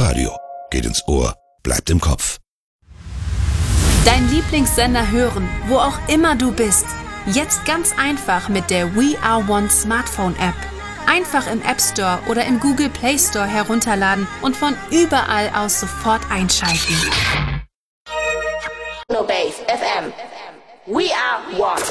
Radio. Geht ins Ohr, bleibt im Kopf. Dein Lieblingssender hören, wo auch immer du bist. Jetzt ganz einfach mit der We Are One Smartphone-App. Einfach im App Store oder im Google Play Store herunterladen und von überall aus sofort einschalten. No Base FM. We are one.